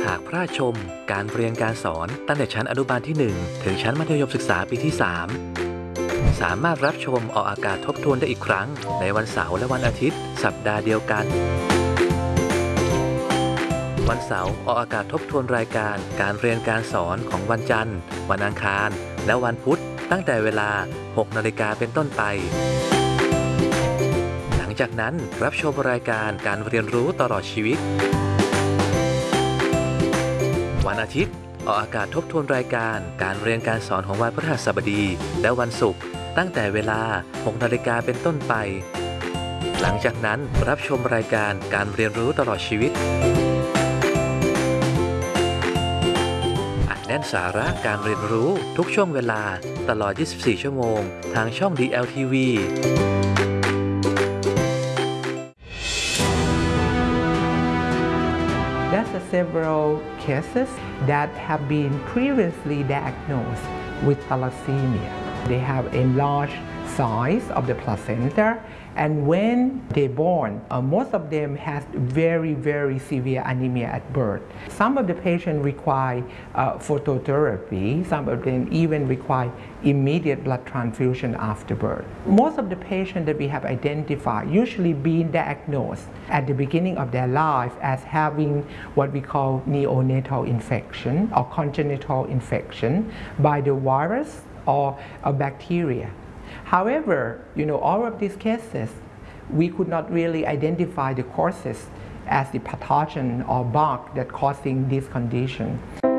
หากพระราชชมการเรียนการสอนตั้งแต่ชั้นอนุบาลที่ 1 ถึงชั้นมัธยมศึกษาปีที่ 3 สามารถรับชมออกอากาศทบทวนได้อีกครั้งในวันเสาร์และวันอาทิตย์สัปดาห์เดียวกันวันเสาร์ออกอากาศทบทวนรายการการเรียนการสอนของวันจันทร์วันอังคารและวันพุธตั้งแต่เวลา 6 นาฬิกาเป็นต้นไปหลังจากนั้นรับชมรายการการเรียนรู้ตลอดชีวิตวันอาทิตย์ออกอากาศทบทวนรายการการเรียนการสอนของวันพฤหัสบดีและวันศุกร์ตั้งแต่เวลา 6 นาฬิกาเป็นต้นไปหลังจากนั้นรับชมรายการการเรียนรู้ตลอดชีวิตอัดแน่นสาระการเรียนรู้ทุกช่วงเวลาตลอด 24 ชั่วโมงทางช่อง DLTV There's several cases that have been previously diagnosed with thalassemia. They have enlarged size of the placenta, and when they're born, most of them has very severe anemia at birth. Some of the patients require phototherapy. Some of them even require immediate blood transfusion after birth. Most of the patients that we have identified usually being diagnosed at the beginning of their life as having what we call neonatal infection or congenital infection by the virus or a bacteria. However, all of these cases, we could not really identify the causes as the pathogen or bug that causing this condition.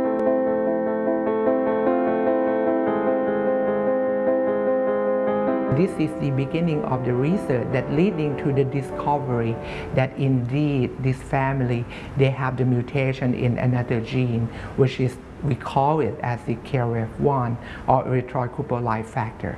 This is the beginning of the research that leading to the discovery that indeed this family, they have the mutation in another gene, which is, we call it as the KRF1 or erythroid factor.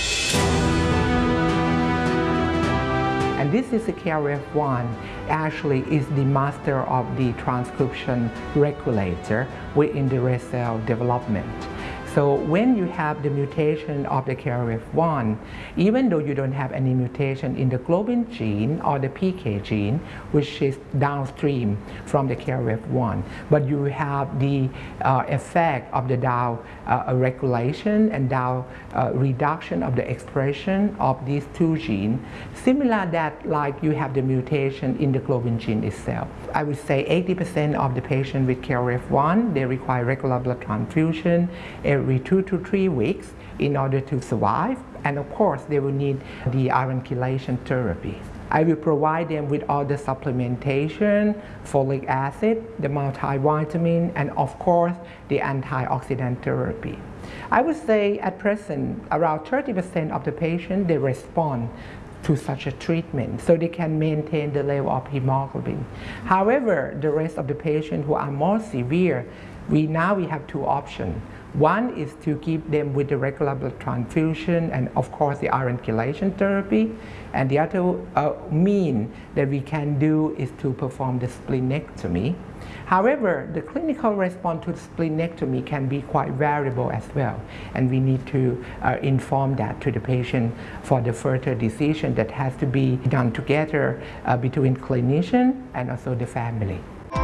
And this is the KRF1 actually is the master of the transcription regulator within the red cell development. So when you have the mutation of the KRF1, even though you don't have any mutation in the globin gene or the PK gene, which is downstream from the KRF1, but you have the effect of the down regulation and down reduction of the expression of these two genes, similar that like you have the mutation in the globin gene itself. I would say 80% of the patients with KRF1, they require regular blood transfusion every 2 to 3 weeks in order to survive, and of course they will need the iron chelation therapy. I will provide them with all the supplementation, folic acid, the multivitamin, and of course the antioxidant therapy. I would say at present around 30% of the patients, they respond to such a treatment, so they can maintain the level of hemoglobin. However, the rest of the patients who are more severe, we have two options. One is to keep them with the regular blood transfusion and of course the iron chelation therapy, and the other mean that we can do is to perform the splenectomy. However, the clinical response to splenectomy can be quite variable as well, and we need to inform that to the patient for the further decision that has to be done together between clinician and also the family.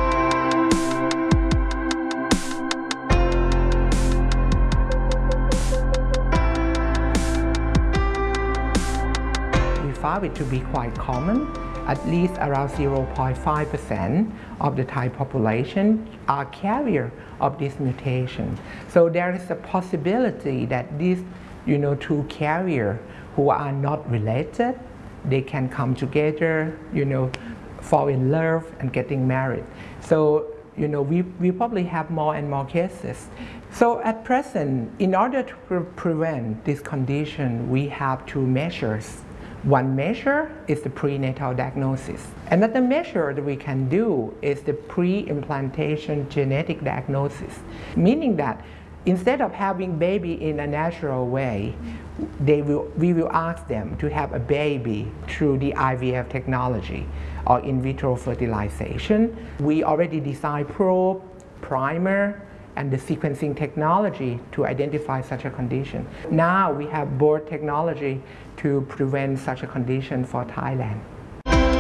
Found it to be quite common. At least around 0.5% of the Thai population are carrier of this mutation. So there is a possibility that these, two carriers who are not related, they can come together, fall in love and getting married. So, we probably have more and more cases. So at present, in order to prevent this condition, we have two measures. One measure is the prenatal diagnosis. Another measure that we can do is the pre-implantation genetic diagnosis, meaning that instead of having baby in a natural way, we will ask them to have a baby through the IVF technology or in vitro fertilization. We already designed probe, primer, and the sequencing technology to identify such a condition. Now we have board technology to prevent such a condition for Thailand.